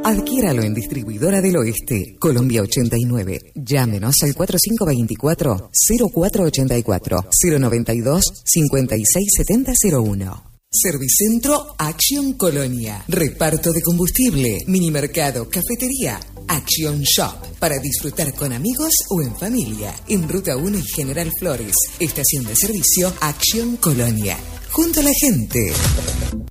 Adquiéralo en Distribuidora del Oeste, Colombia 89. Llámenos al 4524-0484, 092-567001. Servicentro Action Colonia. Reparto de combustible, minimercado, cafetería. Action Shop. Para disfrutar con amigos o en familia. En Ruta 1 y General Flores. Estación de servicio Action Colonia. Junto a la gente.